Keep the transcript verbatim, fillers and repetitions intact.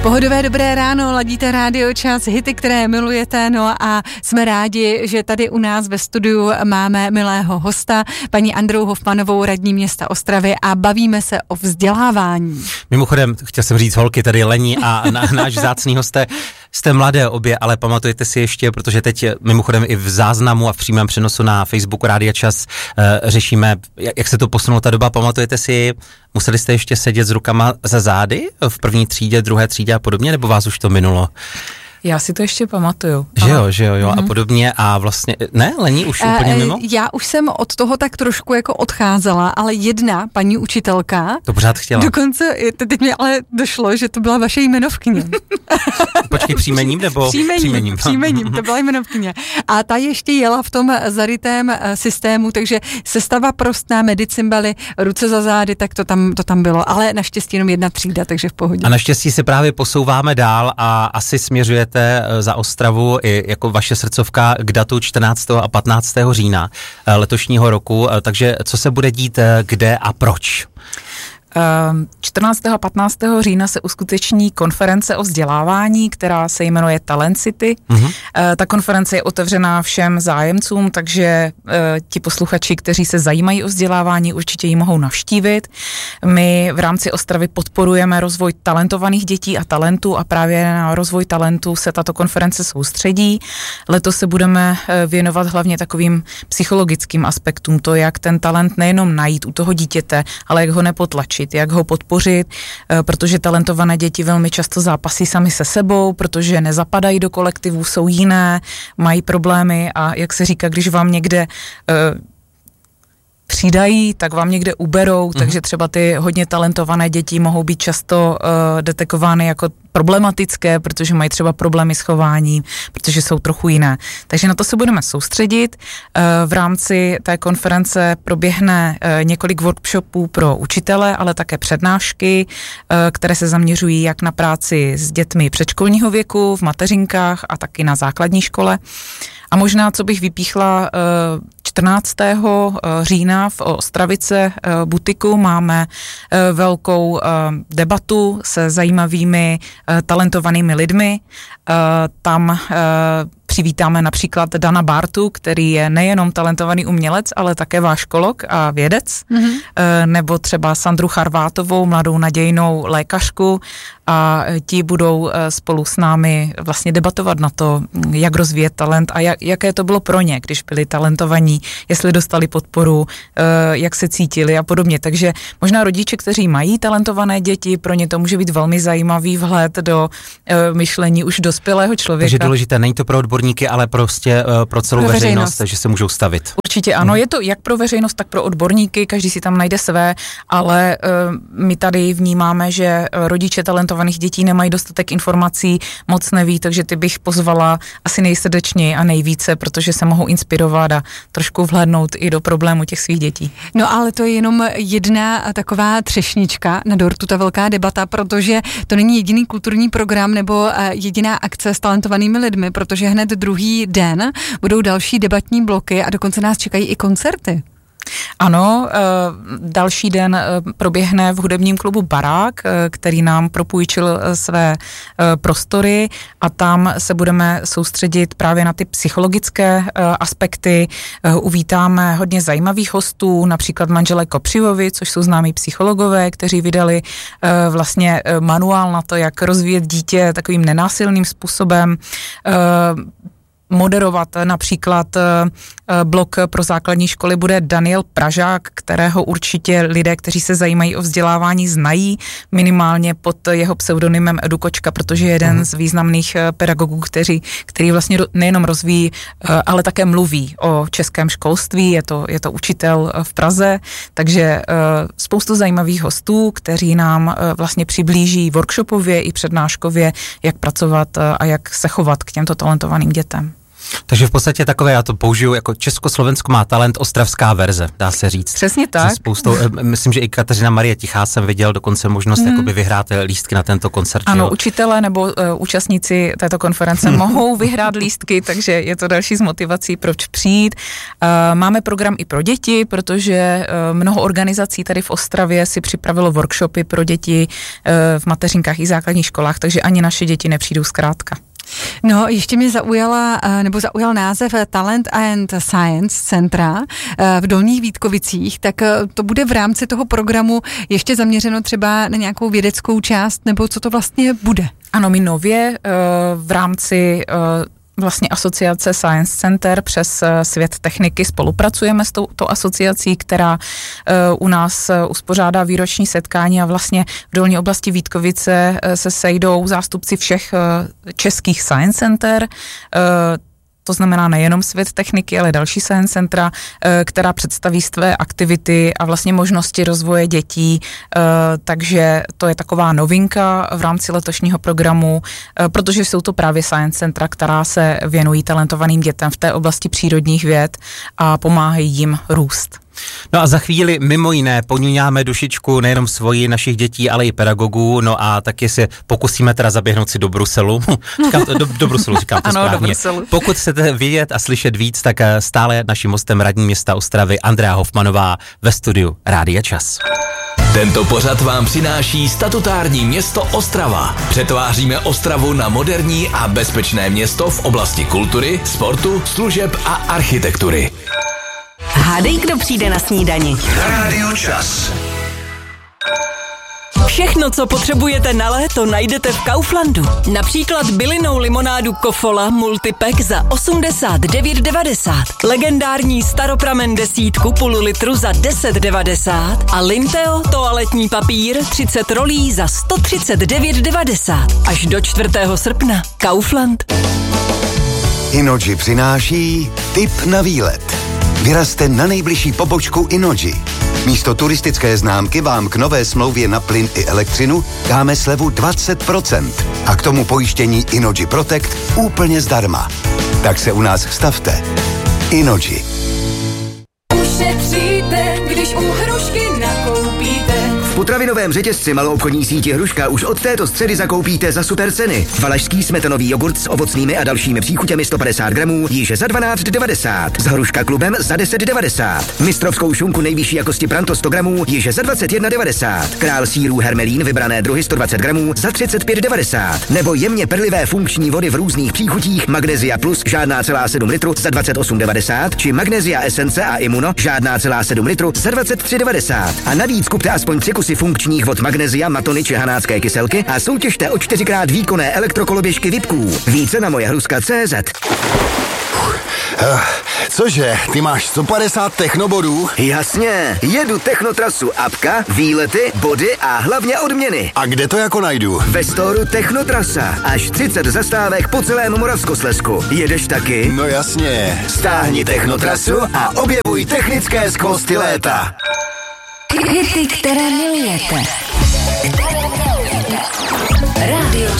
Pohodové dobré ráno, ladíte Rádio Čas, hity, které milujete, no a jsme rádi, že tady u nás ve studiu máme milého hosta, paní Andreu Hofmanovou, radní města Ostravy, a bavíme se o vzdělávání. Mimochodem, chtěl jsem říct, holky, tady Lení a na, náš vzácný hoste, jste mladé obě, ale pamatujete si ještě, protože teď mimochodem i v záznamu a v přímém přenosu na Facebooku Rádia Čas uh, řešíme, jak se to posunulo ta doba, pamatujete si, museli jste ještě sedět s rukama za zády v první třídě, druhé třídě a podobně, nebo vás už to minulo? Já si to ještě pamatuju. Že jo, že jo, jo mm-hmm. a podobně a vlastně, ne, Lení už e, úplně mimo? Já už jsem od toho tak trošku jako odcházela, ale jedna paní učitelka to pořád chtěla. Dokonce, teď mi ale došlo, že to byla vaše jmenovkyně. Počkej, příjmením nebo příjmením? Příjmením, příjmením, to byla jmenovkyně. A ta ještě jela v tom zarytém systému, takže sestava prostná, medicimbaly, ruce za zády, tak to tam, to tam bylo, ale naštěstí jenom jedna třída, takže v pohodě. A naštěstí se právě posouváme dál a asi směřujete za Ostravu i jako vaše srdcovka k datu čtrnáctého a patnáctého října letošního roku, takže co se bude dít, kde a proč? čtrnáctého a patnáctého října se uskuteční konference o vzdělávání, která se jmenuje Talent City. Mm-hmm. Ta konference je otevřená všem zájemcům, takže ti posluchači, kteří se zajímají o vzdělávání, určitě ji mohou navštívit. My v rámci Ostravy podporujeme rozvoj talentovaných dětí a talentů a právě na rozvoj talentů se tato konference soustředí. Letos se budeme věnovat hlavně takovým psychologickým aspektům, to jak ten talent nejenom najít u toho dítěte, ale jak ho nepotlačit, jak ho podpořit, protože talentované děti velmi často zápasí sami se sebou, protože nezapadají do kolektivu, jsou jiné, mají problémy a jak se říká, když vám někde uh, přidají, tak vám někde uberou, mm. takže třeba ty hodně talentované děti mohou být často uh, detekovány jako problematické, protože mají třeba problémy s chováním, protože jsou trochu jiné. Takže na to se budeme soustředit. V rámci té konference proběhne několik workshopů pro učitele, ale také přednášky, které se zaměřují jak na práci s dětmi předškolního věku, v mateřinkách a taky na základní škole. A možná, co bych vypíchla, čtrnáctého října v Ostravice butiku máme velkou debatu se zajímavými talentovanými lidmi. Tam přivítáme například Dana Bartu, který je nejenom talentovaný umělec, ale také váškolog a vědec, mm-hmm. nebo třeba Sandru Charvátovou, mladou nadějnou lékařku, a ti budou spolu s námi vlastně debatovat na to, jak rozvíjet talent a jak, jaké to bylo pro ně, když byli talentovaní, jestli dostali podporu, jak se cítili a podobně. Takže možná rodiče, kteří mají talentované děti, pro ně to může být velmi zajímavý vhled do myšlení už dospělého člověka. Takže důležité, není to pro odborníky, ale prostě pro celou pro veřejnost, veřejnost, takže se můžou stavit. Určitě ano, hmm. je to jak pro veřejnost, tak pro odborníky, každý si tam najde své, ale uh, my tady vnímáme, že rodiče talentovaných dětí nemají dostatek informací, moc neví, takže ty bych pozvala asi nejsrdečněji a nejvíce, protože se mohou inspirovat a trošku vhlédnout i do problému těch svých dětí. No ale to je jenom jedna taková třešnička na dortu, ta velká debata, protože to není jediný kulturní program nebo jediná akce s talentovanými lidmi, protože hned druhý den budou další debatní bloky a dokonce nás čekají i koncerty. Ano, další den proběhne v hudebním klubu Barák, který nám propůjčil své prostory a tam se budeme soustředit právě na ty psychologické aspekty. Uvítáme hodně zajímavých hostů, například manželé Kopřivovi, což jsou známí psychologové, kteří vydali vlastně manuál na to, jak rozvíjet dítě takovým nenásilným způsobem. Moderovat například blog pro základní školy bude Daniel Pražák, kterého určitě lidé, kteří se zajímají o vzdělávání, znají minimálně pod jeho pseudonymem Edukočka, protože je jeden z významných pedagogů, který, který vlastně nejenom rozvíjí, ale také mluví o českém školství, je to, je to učitel v Praze, takže spoustu zajímavých hostů, kteří nám vlastně přiblíží workshopově i přednáškově, jak pracovat a jak se chovat k těmto talentovaným dětem. Takže v podstatě takové, já to použiju jako Československo má talent, ostravská verze, dá se říct. Přesně tak. Spoustou, myslím, že i Kateřina Marie Tichá jsem viděl dokonce možnost hmm. jakoby vyhrát lístky na tento koncert. Ano, jo? učitelé nebo uh, účastníci této konference mohou vyhrát lístky, takže je to další z motivací, proč přijít. Uh, máme program i pro děti, protože uh, mnoho organizací tady v Ostravě si připravilo workshopy pro děti uh, v mateřinkách i základních školách, takže ani naše děti nepřijdou zkrátka. No, ještě mě zaujala, nebo zaujal název Talent and Science Centra v Dolních Vítkovicích, tak to bude v rámci toho programu ještě zaměřeno třeba na nějakou vědeckou část, nebo co to vlastně bude? Ano, my nově v rámci vlastně asociace Science Center přes Svět techniky spolupracujeme s touto asociací, která uh, u nás uh, uspořádá výroční setkání a vlastně v dolní oblasti Vítkovice uh, se sejdou zástupci všech uh, českých Science Center, uh, to znamená nejenom Svět techniky, ale další science centra, která představí své aktivity a vlastně možnosti rozvoje dětí, takže to je taková novinka v rámci letošního programu, protože jsou to právě science centra, která se věnují talentovaným dětem v té oblasti přírodních věd a pomáhají jim růst. No a za chvíli mimo jiné poňuňáme dušičku nejenom svoji, našich dětí, ale i pedagogů, no a taky se pokusíme teda zaběhnout si do Bruselu. Říkám to, do, do Bruselu, říkám to ano, správně. Do Bruselu. Pokud chcete vidět a slyšet víc, tak stále naším hostem radní města Ostravy Andrea Hofmanová ve studiu Rádia Čas. Tento pořad vám přináší statutární město Ostrava. Přetváříme Ostravu na moderní a bezpečné město v oblasti kultury, sportu, služeb a architektury. Hádej, kdo přijde na snídani. Rádio Čas. Všechno, co potřebujete na léto, najdete v Kauflandu. Například bylinnou limonádu Kofola Multipack za osmdesát devět devadesát, legendární staropramen desítku půl litru za deset devadesát a Linteo toaletní papír třicet rolí za sto třicet devět devadesát. Až do čtvrtého srpna. Kaufland. Innogy přináší tip na výlet. Vyrazte na nejbližší pobočku Innogy. Místo turistické známky vám k nové smlouvě na plyn i elektřinu dáme slevu dvacet procent a k tomu pojištění Innogy Protect úplně zdarma. Tak se u nás stavte. Innogy. Ušetříte, když u Hrušky nakoupíte. V potravinovém řetězci maloobchodní síti Hruška už od této středy zakoupíte za super ceny. Valašský smetanový jogurt s ovocnými a dalšími příchutěmi sto padesát gramů již za dvanáct devadesát. S Hruška klubem za deset devadesát. Mistrovskou šunku nejvyšší jakosti Pranto sto gramů již za dvacet jedna devadesát. Král sýrů Hermelín vybrané druhy sto dvacet gramů za třicet pět devadesát. Nebo jemně perlivé funkční vody v různých příchutích Magnesia Plus žádná celá sedm litru za dvacet osm devadesát či Magnesia Essence a Immuno žádná celá sedm litru za dvacet tři devadesát. A navíc kupte aspoň tři kusy funkčních vod Magnesia, matony či hanácké kyselky a soutěžte o čtyřikrát výkonné elektrokoloběžky Vipků. Více na moje hruska tečka cé zet. Uh, cože, ty máš sto padesát technobodů? Jasně, jedu Technotrasu apka, výlety, body a hlavně odměny. A kde to jako najdu? Ve storu Technotrasa, až třicet zastávek po celém Moravskoslezsku. Jedeš taky? No jasně. Stáhni Technotrasu a objevuj technické skvosty léta. Hity, které milujete.